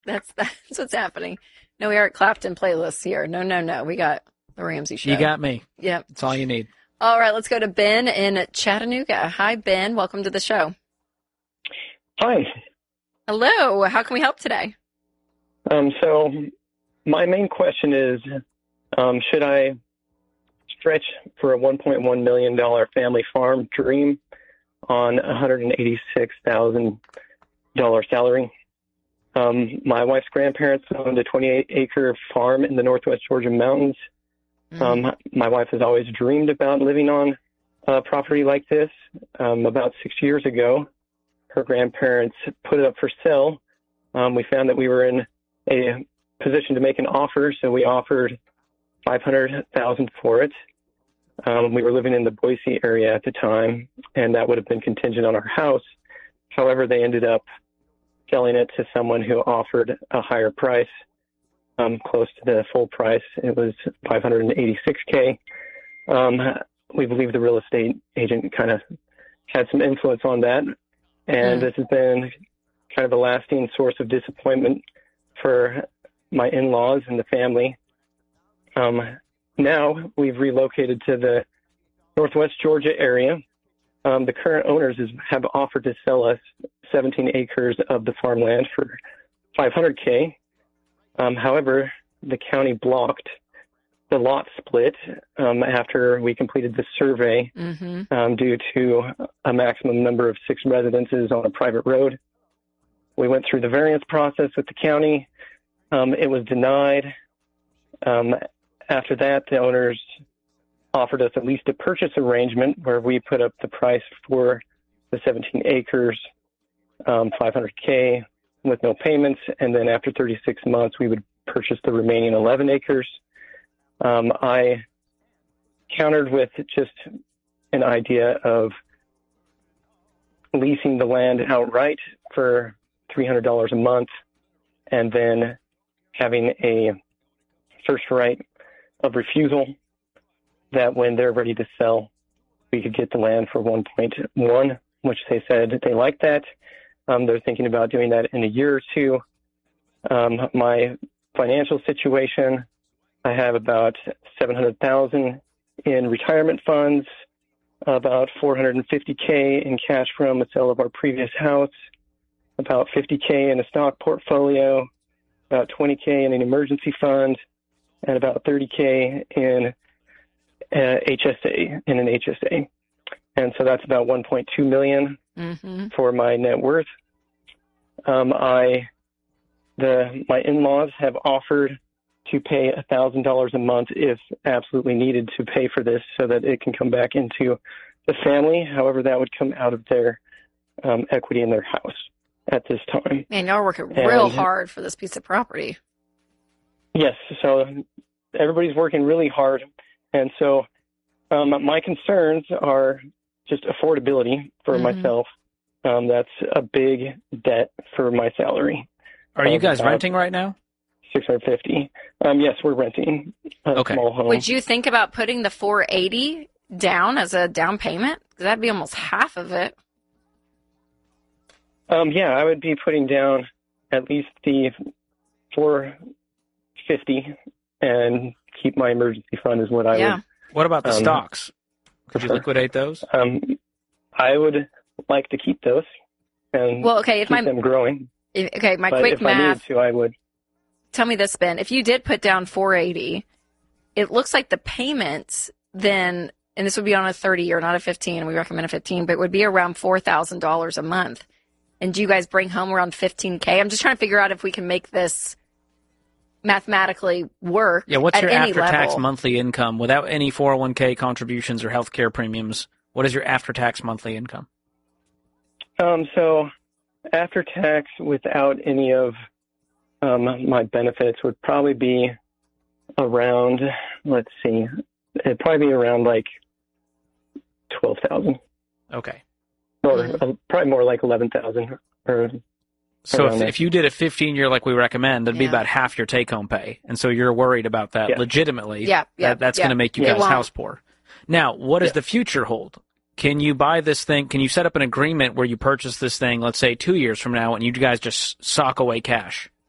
That's what's happening. No, we aren't Clapton playlists here. No. We got the Ramsey Show. You got me. Yep. That's all you need. All right, let's go to Ben in Chattanooga. Hi, Ben. Welcome to the show. Hi. Hello. How can we help today? So my main question is, should I stretch for a $1.1 million family farm dream on a $186,000 salary? My wife's grandparents owned a 28-acre farm in the Northwest Georgia mountains. My wife has always dreamed about living on a property like this. About 6 years ago, her grandparents put it up for sale. We found that we were in a position to make an offer, so we offered $500,000 for it. We were living in the Boise area at the time, and that would have been contingent on our house. However, they ended up selling it to someone who offered a higher price, close to the full price. It was $586K. We believe the real estate agent kind of had some influence on that, and this has been kind of a lasting source of disappointment for my in-laws and the family. Now we've relocated to the Northwest Georgia area. The current owners have offered to sell us 17 acres of the farmland for $500K. However, the county blocked the lot split after we completed the survey due to a maximum number of 6 residences on a private road. We went through the variance process with the county. It was denied. After that, the owners offered us at least a purchase arrangement where we put up the price for the 17 acres, $500K with no payments, and then after 36 months, we would purchase the remaining 11 acres. I countered with just an idea of leasing the land outright for $300 a month and then having a first right of refusal that when they're ready to sell, we could get the land for 1.1, which they said they like that. They're thinking about doing that in a year or two. My financial situation, I have about $700,000 in retirement funds, about $450K in cash from the sale of our previous house, about $50K in a stock portfolio, about $20K in an emergency fund, and about $30K in HSA, And so that's about $1.2 million for my net worth. My in-laws have offered to pay $1,000 a month if absolutely needed to pay for this so that it can come back into the family. However, that would come out of their equity in their house at this time. Man, y'all are working real hard for this piece of property. Yes, so everybody's working really hard. And so my concerns are just affordability for myself. That's a big debt for my salary. Are you guys renting right now? $650. Yes, we're renting a small home. Would you think about putting the $480 down as a down payment? Because that'd be almost half of it. Yeah, I would be putting down at least the $450 and keep my emergency fund is what I would. What about the stocks? Could you liquidate those? I would like to keep those and keep them growing. My but quick if math. I needed to, I would. Tell me this, Ben. If you did put down $480, it looks like the payments then, and this would be on a 30-year, not a 15, and we recommend a 15, but it would be around $4,000 a month. And do you guys bring home around $15K? I'm just trying to figure out if we can make this mathematically work. Yeah, what's at your any after-tax level. monthly income without any 401K contributions or healthcare premiums? What is your after-tax monthly income? So after tax, without any of my benefits, would probably be around. Let's see, it'd probably be around like $12,000. Okay. Or probably more like $11,000. So if you did a 15-year like we recommend, that'd be about half your take-home pay. And so you're worried about that legitimately. That's going to make you guys house poor. Now, what does the future hold? Can you buy this thing? Can you set up an agreement where you purchase this thing, let's say 2 years from now, and you guys just sock away cash?